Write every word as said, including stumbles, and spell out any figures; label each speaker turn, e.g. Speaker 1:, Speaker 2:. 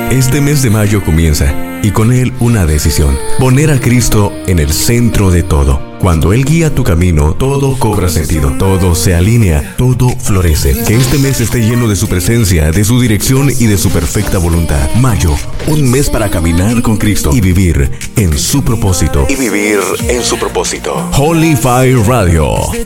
Speaker 1: Este mes de mayo comienza y con él una decisión: poner a Cristo en el centro de todo. Cuando Él guía tu camino, todo cobra sentido, todo se alinea, todo florece. Que este mes esté lleno de su presencia, de su dirección y de su perfecta voluntad. Mayo, un mes para caminar con Cristo y vivir en su propósito. Y vivir en su propósito. Holy Fire Radio,